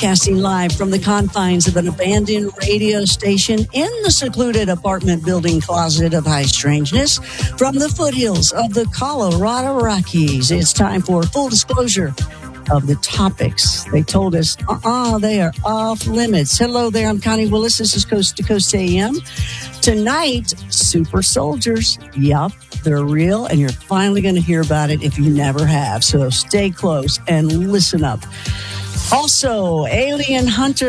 broadcasting live from the confines of an abandoned radio station in the secluded apartment building closet of high strangeness from the foothills of the Colorado Rockies. It's time for full disclosure of the topics. They told us, they are off limits. Hello there, I'm Connie Willis. This is Coast to Coast AM. Tonight, super soldiers. Yup, they're real, and you're finally going to hear about it if you never have. So stay close and listen up. Also, alien hunter